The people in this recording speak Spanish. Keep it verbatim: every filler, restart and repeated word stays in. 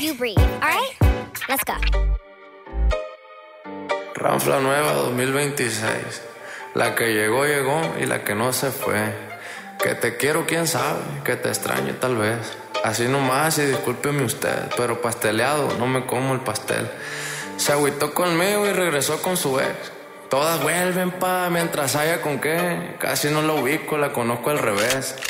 you breathe, alright? Let's go. Ranfla nueva dos mil veintiséis. La que llegó, llegó y la que no se fue. Que te quiero, quién sabe, que te extraño tal vez. Así nomás y discúlpeme usted, pero pasteleado no me como el pastel. Se agüitó conmigo y regresó con su ex. Todas vuelven pa' mientras haya con qué. Casi no la ubico, la conozco al revés.